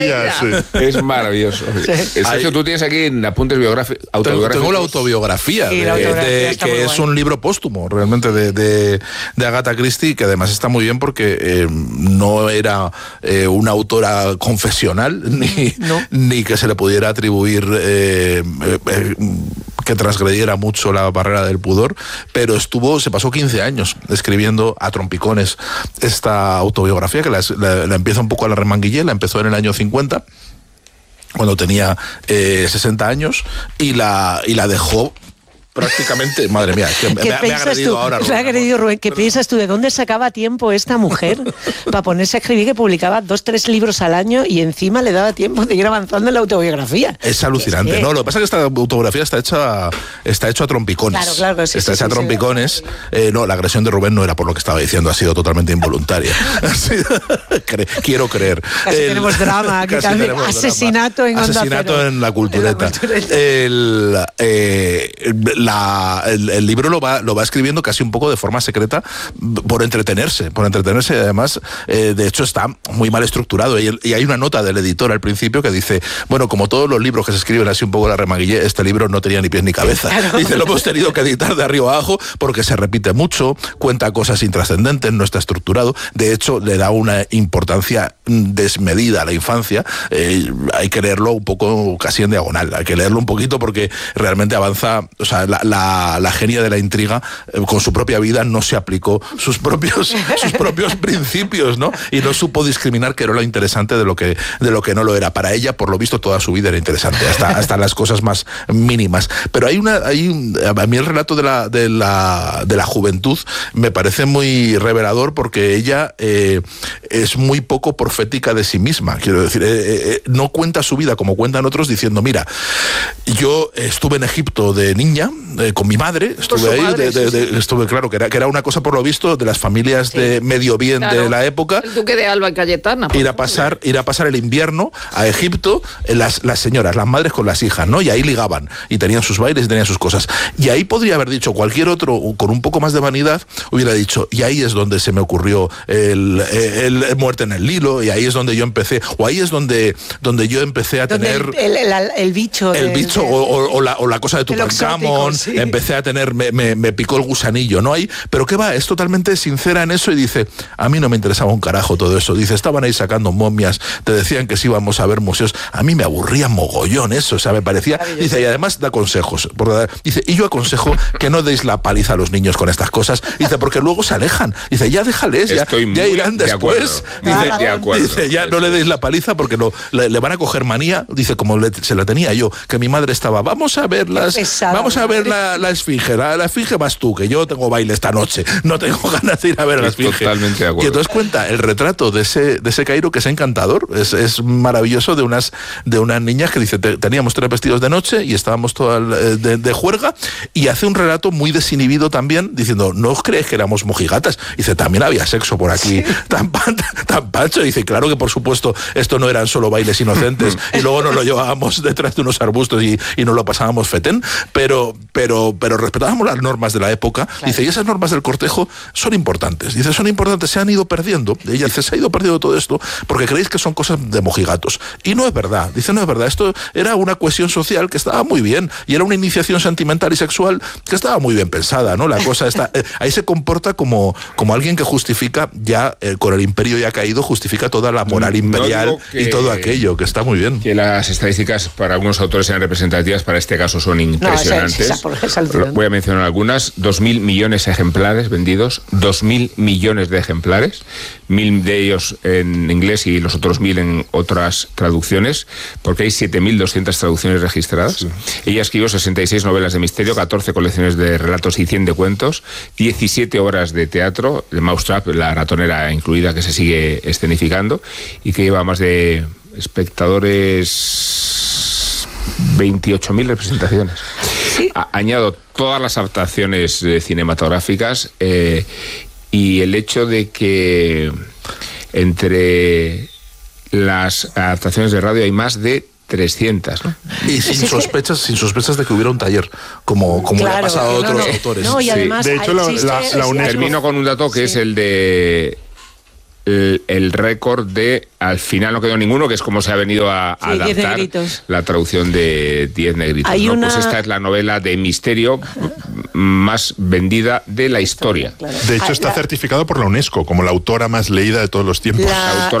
Es maravilloso. Sergio, tú tienes aquí en apuntes autobiográficos. Tengo la autobiografía, que es un libro póstumo, realmente, de Agatha Christie, que además está muy bien porque no era una autora confesional, ni que se le pudiera atribuir que transgrediera mucho la barrera del pudor, pero se pasó 15 años escribiendo a trompicones esta autobiografía, que la empieza un poco a la remanguillé, la empezó en el año 50, cuando tenía 60 años, y la dejó prácticamente, madre mía, que me ha agredido ahora. Me ha agredido Rubén. ¿Qué piensas tú? ¿De dónde sacaba tiempo esta mujer para ponerse a escribir, que publicaba 2-3 libros al año y encima le daba tiempo de ir avanzando en la autobiografía? Es alucinante. No, lo que pasa es que esta autobiografía está hecha a trompicones. Claro, sí. Está hecha a trompicones. No, la agresión de Rubén no era por lo que estaba diciendo, ha sido totalmente involuntaria. Quiero creer. Casi tenemos drama aquí también. Asesinato en Onda Cero. Asesinato en la cultureta. El libro lo va escribiendo casi un poco de forma secreta por entretenerse, y además de hecho está muy mal estructurado, y hay una nota del editor al principio que dice, bueno, como todos los libros que se escriben así un poco la remanguillé, este libro no tenía ni pies ni cabeza. Claro. Dice, lo hemos tenido que editar de arriba abajo porque se repite mucho, cuenta cosas intrascendentes, no está estructurado, de hecho le da una importancia desmedida a la infancia. Hay que leerlo un poco casi en diagonal, hay que leerlo un poquito porque realmente avanza, o sea, la genia de la intriga con su propia vida no se aplicó sus propios principios, ¿no? Y no supo discriminar qué era lo interesante de lo que no lo era. Para ella, por lo visto, toda su vida era interesante, hasta las cosas más mínimas. Pero a mí el relato de la juventud me parece muy revelador, porque ella es muy poco profética de sí misma. Quiero decir, no cuenta su vida como cuentan otros, diciendo, mira, yo estuve en Egipto de niña, con mi madre, estuve claro, que era una cosa, por lo visto, de las familias de medio bien, claro, de la época. El duque de Alba y Cayetana. Ir a pasar el invierno a Egipto, las señoras, las madres con las hijas, ¿no? Y ahí ligaban, y tenían sus bailes y tenían sus cosas. Y ahí podría haber dicho cualquier otro, con un poco más de vanidad, hubiera dicho, y ahí es donde se me ocurrió el Muerte en el Nilo, y ahí es donde yo empecé, o ahí es donde yo empecé a tener el bicho. O la cosa de Tutankamón. Sí. Empecé a tener, me picó el gusanillo, ¿no? Pero ¿qué va? Es totalmente sincera en eso, y dice, a mí no me interesaba un carajo todo eso. Dice, estaban ahí sacando momias, te decían que sí íbamos a ver museos. A mí me aburría mogollón eso, o sea, me parecía... Dice, y además da consejos. Dice, y yo aconsejo que no deis la paliza a los niños con estas cosas. Dice, porque luego se alejan. Dice, ya déjales, ya irán después. Dice, ya no le deis la paliza porque le van a coger manía. Dice, como se la tenía yo, que mi madre estaba, vamos a ver la esfinge, la esfinge vas tú, que yo tengo baile esta noche, no tengo ganas de ir a ver a la esfinge. Totalmente de acuerdo. Y entonces cuenta el retrato de ese Cairo, que es encantador, es maravilloso, de unas niñas que dice, teníamos 3 vestidos de noche y estábamos todas de juerga, y hace un relato muy desinhibido también, diciendo, ¿no os creéis que éramos mojigatas? Dice, también había sexo por aquí, tan pancho. Dice, claro que por supuesto esto no eran solo bailes inocentes y luego nos lo llevábamos detrás de unos arbustos y nos lo pasábamos fetén, pero respetábamos las normas de la época. Claro. Dice, y esas normas del cortejo son importantes. Dice, son importantes, se han ido perdiendo. Ella dice, se ha ido perdiendo todo esto porque creéis que son cosas de mojigatos. Y no es verdad. Dice, no es verdad. Esto era una cohesión social que estaba muy bien, y era una iniciación sentimental y sexual que estaba muy bien pensada, ¿no? La cosa está... ahí se comporta como alguien que justifica ya, con el imperio ya caído, justifica toda la moral imperial y todo aquello, que está muy bien. Que las estadísticas para algunos autores sean representativas, para este caso son impresionantes. Voy a mencionar algunas. 2.000 millones de ejemplares vendidos, 2.000 millones de ejemplares, 1.000 de ellos en inglés y los otros 1.000 en otras traducciones, porque hay 7.200 traducciones registradas. Sí. Ella escribió 66 novelas de misterio, 14 colecciones de relatos y 100 de cuentos, 17 obras de teatro, de Mousetrap, la ratonera incluida, que se sigue escenificando, y que lleva más de espectadores 28.000 representaciones. Sí. Añado todas las adaptaciones cinematográficas, y el hecho de que entre las adaptaciones de radio hay más de 300, ¿no? Y sin sospechas de que hubiera un taller, como claro, le ha pasado a otros autores. No, y además, de hecho, termino con un dato que es el de el récord de, al final no quedó ninguno, que es como se ha venido a adaptar la traducción de 10 negritos. Pues esta es la novela de misterio más vendida de la historia. De hecho, está certificado por la UNESCO como la autora más leída de todos los tiempos.